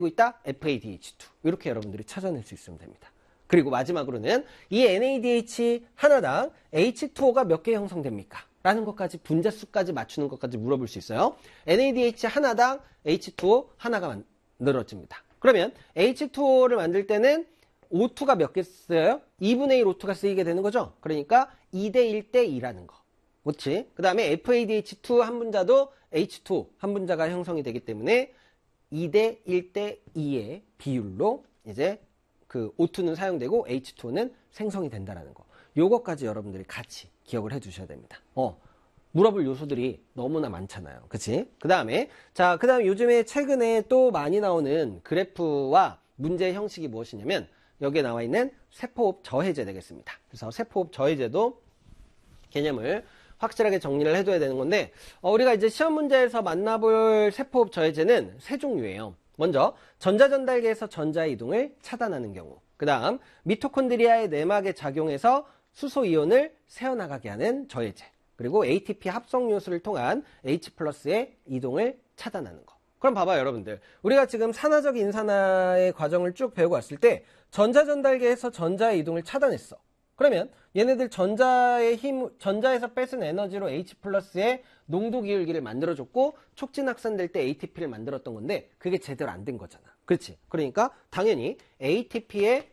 있다? FADH2. 이렇게 여러분들이 찾아낼 수 있으면 됩니다. 그리고 마지막으로는 이 NADH 하나당 H2O가 몇 개 형성됩니까? 라는 것까지 분자수까지 맞추는 것까지 물어볼 수 있어요. NADH 하나당 H2O 하나가 만들어집니다. 그러면 H2O를 만들 때는 O2가 몇 개 쓰여요? 2분의 1 O2가 쓰이게 되는 거죠. 그러니까 2대 1대 2라는 거. 그렇지? 그 다음에 FADH2 한 분자도 H2O 한 분자가 형성이 되기 때문에 2대 1대 2의 비율로 이제 그 O2는 사용되고 H2O는 생성이 된다라는 거. 요것까지 여러분들이 같이 기억을 해 두셔야 됩니다. 물어볼 요소들이 너무나 많잖아요. 그치? 그 다음에 요즘에 최근에 또 많이 나오는 그래프와 문제 형식이 무엇이냐면 여기에 나와 있는 세포흡 저해제 되겠습니다. 그래서 세포흡 저해제도 개념을 확실하게 정리를 해둬야 되는 건데 우리가 이제 시험 문제에서 만나볼 세포흡 저해제는 세 종류예요. 먼저 전자전달계에서 전자의 이동을 차단하는 경우, 그 다음 미토콘드리아의 내막에 작용해서 수소이온을 새어나가게 하는 저해제, 그리고 ATP 합성요소를 통한 H+의 이동을 차단하는 거. 그럼 봐봐요 여러분들, 우리가 지금 산화적 인산화의 과정을 쭉 배우고 왔을 때 전자전달계에서 전자의 이동을 차단했어. 그러면 얘네들 전자에서 뺏은 에너지로 H+의 농도 기울기를 만들어줬고 촉진 확산될 때 ATP를 만들었던 건데 그게 제대로 안 된 거잖아. 그렇지? 그러니까 당연히 ATP의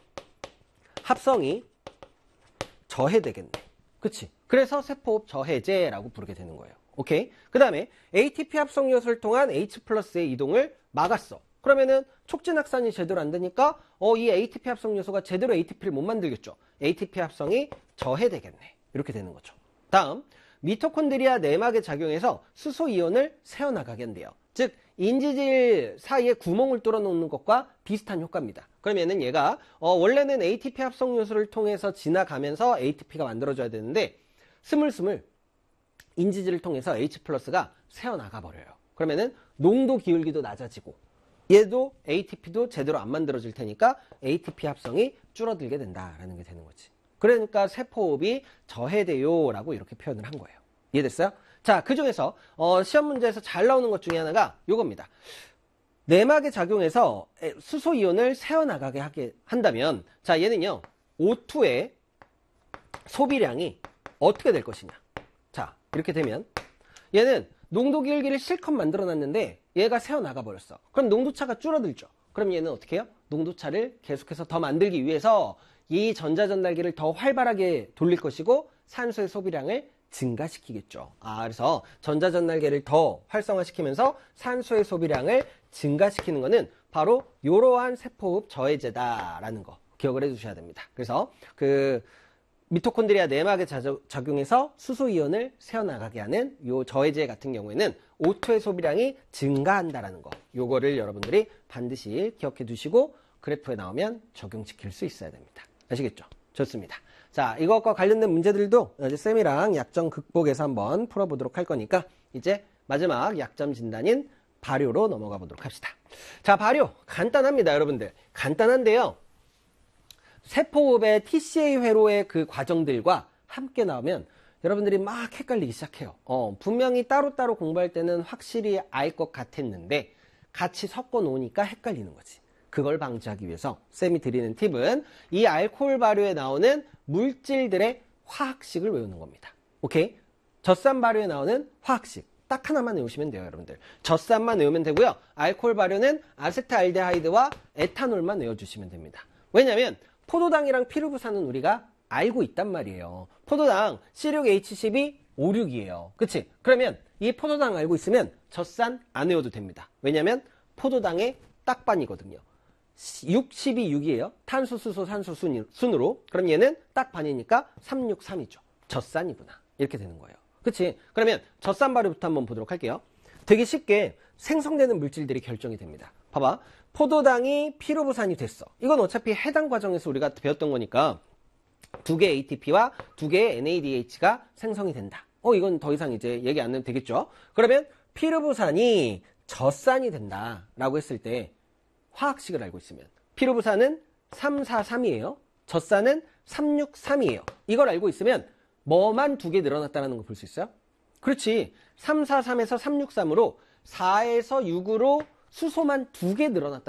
합성이 저해되겠네. 그치? 그래서 세포흡 저해제라고 부르게 되는 거예요. 오케이? 그 다음에 ATP 합성 요소를 통한 H+의 이동을 막았어. 그러면은 촉진 확산이 제대로 안 되니까 이 ATP 합성 요소가 제대로 ATP를 못 만들겠죠. ATP 합성이 저해되겠네. 이렇게 되는 거죠. 다음, 미토콘드리아 내막에 작용해서 수소이온을 새어나가게 한대요. 즉 인지질 사이에 구멍을 뚫어 놓는 것과 비슷한 효과입니다. 그러면은 얘가 원래는 ATP 합성 요소를 통해서 지나가면서 ATP가 만들어져야 되는데 스물스물 인지질을 통해서 H+가 새어나가 버려요. 그러면은 농도 기울기도 낮아지고 얘도 ATP도 제대로 안 만들어질 테니까 ATP 합성이 줄어들게 된다라는 게 되는 거지. 그러니까 세포흡이 저해돼요 라고 이렇게 표현을 한 거예요. 이해됐어요? 자, 그 중에서 시험 문제에서 잘 나오는 것 중에 하나가 요겁니다. 내막에 작용해서 수소이온을 새어나가게 하게 한다면 자, 얘는요 O2의 소비량이 어떻게 될 것이냐. 자, 이렇게 되면 얘는 농도 기울기를 실컷 만들어 놨는데 얘가 새어나가 버렸어. 그럼 농도차가 줄어들죠. 그럼 얘는 어떻게 해요? 농도차를 계속해서 더 만들기 위해서 이 전자전달기를 더 활발하게 돌릴 것이고 산소의 소비량을 증가시키겠죠. 그래서 전자전달계를 더 활성화시키면서 산소의 소비량을 증가시키는 것은 바로 이러한 세포흡 저해제다라는 거 기억을 해주셔야 됩니다. 그래서 그 미토콘드리아 내막에 작용해서 수소이온을 새어나가게 하는 이 저해제 같은 경우에는 O2의 소비량이 증가한다라는 거, 요거를 여러분들이 반드시 기억해 두시고 그래프에 나오면 적용시킬 수 있어야 됩니다. 아시겠죠? 좋습니다. 자, 이것과 관련된 문제들도 이제 쌤이랑 약점 극복에서 한번 풀어보도록 할 거니까 이제 마지막 약점 진단인 발효로 넘어가 보도록 합시다. 자, 발효 간단합니다, 여러분들. 간단한데요. 세포흡의 TCA 회로의 그 과정들과 함께 나오면 여러분들이 막 헷갈리기 시작해요. 분명히 따로따로 공부할 때는 확실히 알 것 같았는데 같이 섞어 놓으니까 헷갈리는 거지. 그걸 방지하기 위해서 쌤이 드리는 팁은 이 알코올 발효에 나오는 물질들의 화학식을 외우는 겁니다. 오케이? 젖산 발효에 나오는 화학식 딱 하나만 외우시면 돼요, 여러분들. 젖산만 외우면 되고요. 알코올 발효는 아세트알데하이드와 에탄올만 외워주시면 됩니다. 왜냐면 포도당이랑 피루부산은 우리가 알고 있단 말이에요. 포도당 C6H12O6이에요. 그치? 그러면 이 포도당 알고 있으면 젖산 안 외워도 됩니다. 왜냐면 포도당의 딱반이거든요. 6, 12, 6이에요. 탄소, 수소, 산소 순으로. 그럼 얘는 딱 반이니까 3, 6, 3이죠. 젖산이구나. 이렇게 되는 거예요. 그치? 그러면 젖산 발효부터 한번 보도록 할게요. 되게 쉽게 생성되는 물질들이 결정이 됩니다. 봐봐. 포도당이 피루부산이 됐어. 이건 어차피 해당 과정에서 우리가 배웠던 거니까 2개의 ATP와 2개의 NADH가 생성이 된다. 이건 더 이상 이제 얘기 안 해도 되겠죠? 그러면 피루부산이 젖산이 된다라고 했을 때 화학식을 알고 있으면 피루부산은 343이에요. 젖산은 363이에요. 이걸 알고 있으면 뭐만 2개 늘어났다는 걸 볼 수 있어요? 그렇지. 343에서 363으로 4에서 6으로 수소만 2개 늘어났다.